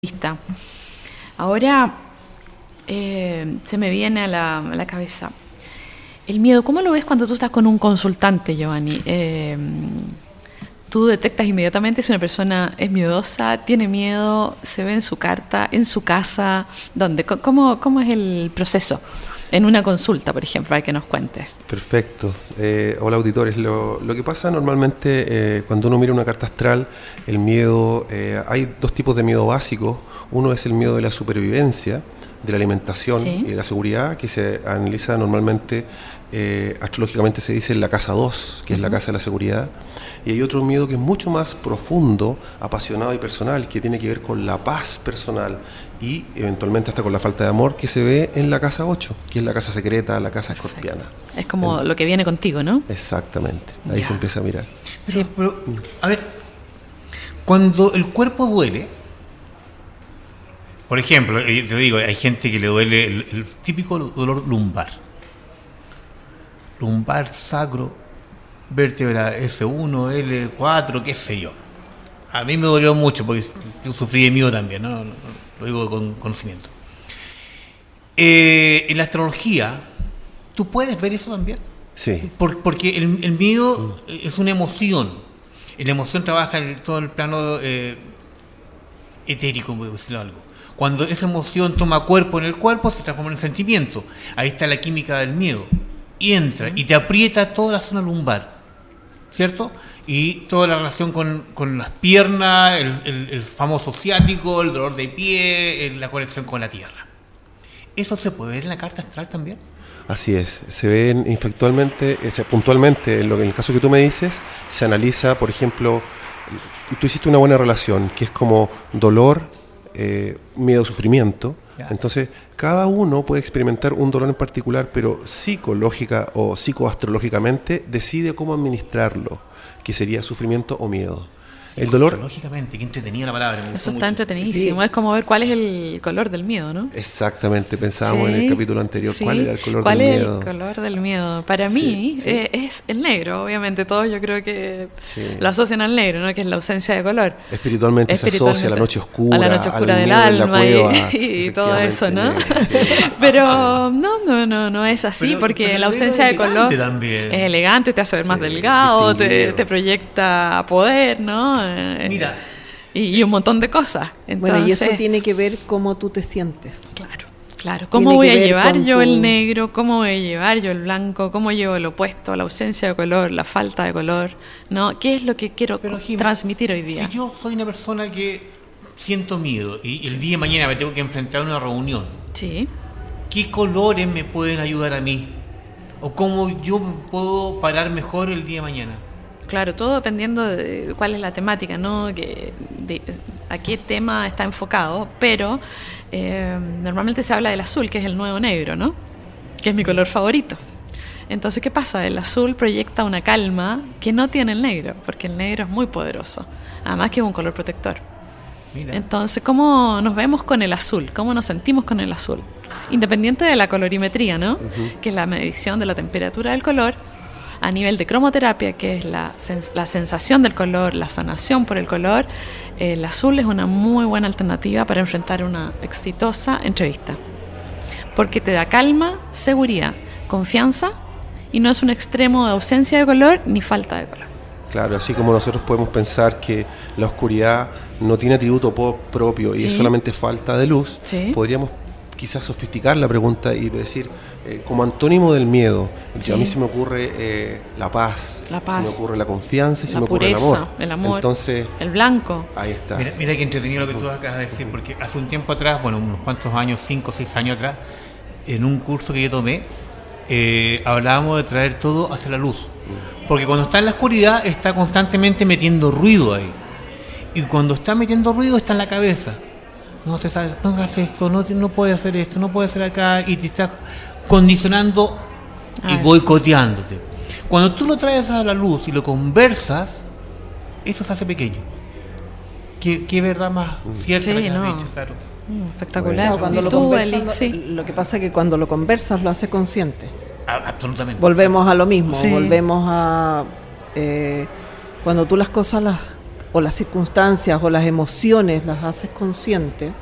Lista. Ahora se me viene a la cabeza el miedo. ¿Cómo lo ves cuando tú estás con un consultante, Giovanni? Tú detectas inmediatamente si una persona es miedosa, tiene miedo, se ve en su carta, en su casa, ¿dónde? ¿Cómo es el proceso? En una consulta, por ejemplo, hay que nos cuentes. Perfecto. Hola auditores. Lo que pasa normalmente cuando uno mira una carta astral, el miedo, hay dos tipos de miedo básicos. Uno es el miedo de la supervivencia, de la alimentación y de la seguridad, que se analiza normalmente, astrológicamente se dice en la casa 2, que es la casa de la seguridad. Y hay otro miedo que es mucho más profundo, apasionado y personal, que tiene que ver con la paz personal y eventualmente hasta con la falta de amor, que se ve en la casa 8, que es la casa secreta, la casa escorpiana. Es como lo que viene contigo, ¿no? Exactamente, ahí se empieza a mirar. Sí, pero, a ver, cuando el cuerpo duele, por ejemplo, te digo, hay gente que le duele el típico dolor lumbar, sacro, vértebra S1, L4, qué sé yo. A mí me dolió mucho porque yo sufrí de miedo también, ¿no? Lo digo con conocimiento. En la astrología, ¿tú puedes ver eso también? Sí. Porque el miedo es una emoción. Y la emoción trabaja en todo el plano etérico, por decirlo algo. Cuando esa emoción toma cuerpo en el cuerpo, se transforma en sentimiento. Ahí está la química del miedo. Y entra y te aprieta toda la zona lumbar, ¿cierto? Y toda la relación con las piernas, el famoso ciático, el dolor de pie, la conexión con la tierra. ¿Eso se puede ver en la carta astral también? Así es, se ven puntualmente, en el caso que tú me dices, se analiza, por ejemplo, tú hiciste una buena relación, que es como dolor, miedo, sufrimiento. Ya. Entonces, cada uno puede experimentar un dolor en particular, pero psicológica o psicoastrológicamente decide cómo administrarlo, que sería sufrimiento o miedo. El dolor, lógicamente, qué entretenida la palabra. Eso está entretenidísimo. Sí. Es como ver cuál es el color del miedo, ¿no? Exactamente, pensábamos en el capítulo anterior, sí. ¿Cuál era el color del miedo? ¿Cuál es el color del miedo? Para mí es el negro, obviamente todos yo creo que lo asocian al negro, ¿no? Que es la ausencia de color. Espiritualmente se asocia a la noche oscura, a la noche oscura del alma y todo eso, ¿no? Pero no es así, porque la ausencia de color también. Es elegante, te hace ver más delgado, te proyecta poder, ¿no? Mira, y un montón de cosas. Entonces, bueno, y eso tiene que ver cómo tú te sientes. Claro. ¿Cómo voy a llevar yo el negro? ¿Cómo voy a llevar yo el blanco? ¿Cómo llevo el opuesto? La ausencia de color, la falta de color, ¿no? ¿Qué es lo que quiero transmitir hoy día? Si yo soy una persona que siento miedo y el día de mañana me tengo que enfrentar a una reunión, sí. ¿Qué colores me pueden ayudar a mí? ¿O cómo yo puedo parar mejor el día de mañana? Claro, todo dependiendo de cuál es la temática, ¿no? A qué tema está enfocado, pero normalmente se habla del azul, que es el nuevo negro, ¿no? Que es mi color favorito. Entonces, ¿qué pasa? El azul proyecta una calma que no tiene el negro, porque el negro es muy poderoso, además que es un color protector. Mira. Entonces, ¿cómo nos vemos con el azul? ¿Cómo nos sentimos con el azul? Independiente de la colorimetría, ¿no? Que es la medición de la temperatura del color, a nivel de cromoterapia, que es la sensación del color, la sanación por el color, el azul es una muy buena alternativa para enfrentar una exitosa entrevista. Porque te da calma, seguridad, confianza y no es un extremo de ausencia de color ni falta de color. Claro, así como nosotros podemos pensar que la oscuridad no tiene atributo propio y es solamente falta de luz, podríamos quizás sofisticar la pregunta y decir, como antónimo del miedo, a mí se me ocurre la paz, se me ocurre la confianza y se me ocurre el amor, entonces, el blanco. Ahí está. Mira que entretenido lo que tú acabas de decir, porque hace un tiempo atrás, unos cuantos años, 5 o 6 años atrás, en un curso que yo tomé, hablábamos de traer todo hacia la luz. Porque cuando está en la oscuridad está constantemente metiendo ruido ahí. Y cuando está metiendo ruido está en la cabeza. No hagas esto, no puedes hacer esto, no puedes hacer acá, y te estás condicionando y boicoteándote. Cuando tú lo traes a la luz y lo conversas, eso se hace pequeño. ¿Qué verdad más cierta la que has dicho, claro? Espectacular. Cuando lo conversas, lo que pasa es que cuando lo conversas lo haces consciente. Absolutamente. Volvemos a lo mismo, volvemos a cuando tú las cosas o las circunstancias o las emociones las haces conscientes,